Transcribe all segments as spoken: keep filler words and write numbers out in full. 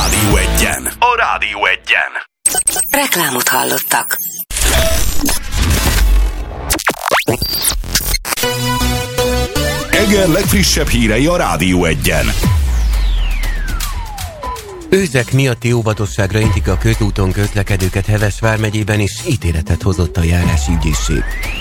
Rádió Egyen. A Rádió Egyen. Reklámot hallottak. Eger legfrissebb hírei a Rádió Egyen. Őzek miatti óvatosságra intik a közúton közlekedőket Heves vármegyében, és ítéletet hozott a járási ügyészség.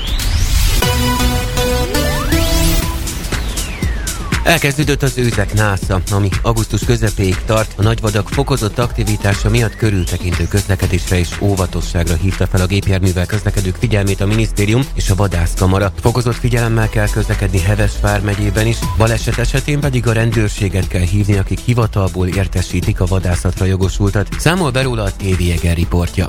Elkezdődött az őzek násza, ami augusztus közepéig tart. A nagyvadak fokozott aktivitása miatt körültekintő közlekedésre és óvatosságra hívta fel a gépjárművel közlekedők figyelmét a minisztérium és a vadászkamara. Fokozott figyelemmel kell közlekedni Heves vármegyében is, baleset esetén pedig a rendőrséget kell hívni, akik hivatalból értesítik a vadászatra jogosultat. Számol be róla a té vé Eger riportja.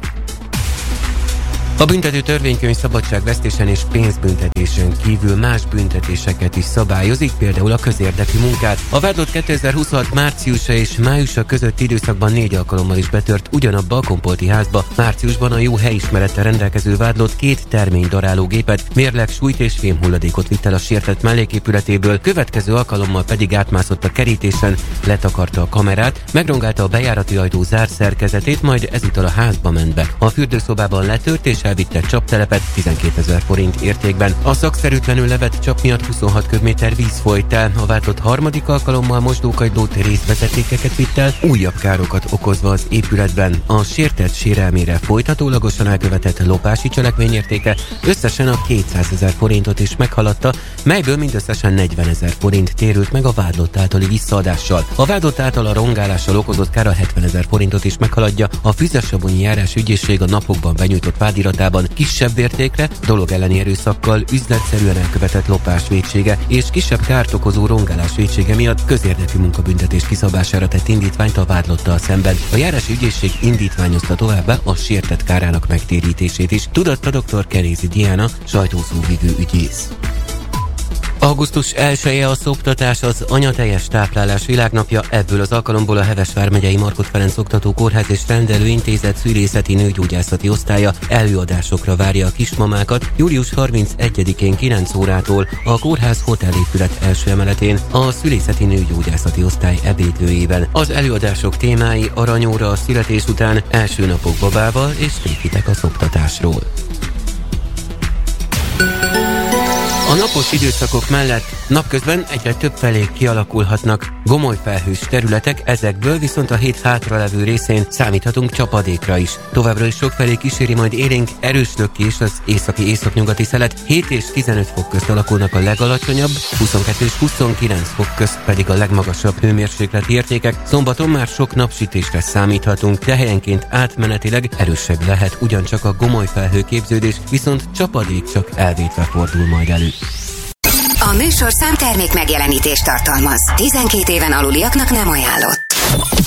A büntető törvénykönyv szabadságvesztésen és pénzbüntetésen kívül más büntetéseket is szabályozik, például a közérdekű munkát. A vádlott kétezer-huszonhat márciusa és májusa közötti időszakban négy alkalommal is betört ugyanabba a Kompolti házba. Márciusban a jó helyismerettel rendelkező vádlott két terménydarálógépet, mérleg, súlyt és fémhulladékot vitt el a sértett melléképületéből, következő alkalommal pedig átmászott a kerítésen, letakarta a kamerát, megrongálta a bejárati ajtó zárszerkezetét, majd ezúttal a házba ment be. A fürdőszobában letört és elvitte csaptelepet tizenkétezer forint értékben. A szakszerűtlenül levett csap miatt huszonhat köbméter víz folyt el. A váltott harmadik alkalommal mosdókagylót, részvezetékeket vitt el, újabb károkat okozva az épületben. A sértett sérelmére folytatólagosan elkövetett lopási cselekmény értéke összesen a kétszázezer forintot is meghaladta, melyből mindösszesen negyvenezer forint térült meg a vádlott általi visszaadással. A vádlott által a rongálással okozott kára hetvenezer forintot is meghaladja. A Füzesabonyi járás ügyészség a napokban benyújtott vádiratában kisebb értékre, dolog elleni erőszakkal, üzletszerűen elkövetett lopás vétsége és kisebb kárt okozó rongálás vétsége miatt közérdekű munkabüntetés kiszabására tett indítványt a vádlottal szemben. A járási ügyészség indítványozta továbbá a sértett kárának megtérítését is, tudatta dr. Kerézi Diana, sajtószóvivő ügyész. augusztus elseje a szoptatás, az anyateljes táplálás világnapja. Ebből az alkalomból a Heves vármegyei Markhot Ferenc Oktató Kórház és Rendelőintézet szülészeti nőgyógyászati osztálya előadásokra várja a kismamákat. július harmincegyedikén kilenc órától a kórház hotelépület első emeletén a szülészeti nőgyógyászati osztály ebédlőjében. Az előadások témái aranyóra a születés után, első napok babával és tévhitek a szoptatásról. A napos időszakok mellett napközben egyre több felé kialakulhatnak gomolyfelhős területek, ezekből viszont a hét hátralevő részén számíthatunk csapadékra is. Továbbra is sokfelé kíséri majd élénk erős lökés az északi északnyugati szelet, hét és tizenöt fok közt alakulnak a legalacsonyabb, huszonkettő és huszonkilenc fok közt pedig a legmagasabb hőmérsékleti értékek. Szombaton már sok napsütésre számíthatunk, de helyenként átmenetileg erősebb lehet ugyancsak a gomolyfelhő képződés, viszont csapadék csak elvétve fordul majd elő. A műsorszám termék megjelenítést tartalmaz. tizenkét éven aluliaknak nem ajánlott.